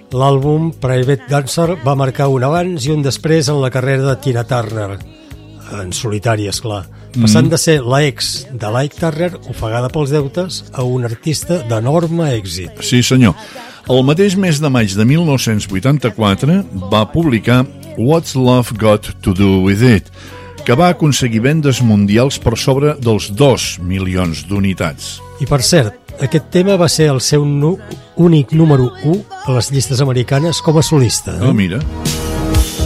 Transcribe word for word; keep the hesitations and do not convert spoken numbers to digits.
L'àlbum Private Dancer va marcar un abans i un després en la carrera de Tina Turner, en solitari, esclar, passant mm. de ser la ex de l'Ike Turner, ofegada pels deutes, a un artista d'enorme èxit. Sí, senyor. El mateix mes de maig de mil nou-cents vuitanta-quatre va publicar What's Love Got to Do With It, que va aconseguir vendes mundials per sobre dels dos milions d'unitats. I per cert, aquest tema va ser el seu nu- únic número u a les llistes americanes com a solista. Eh? Oh, mira.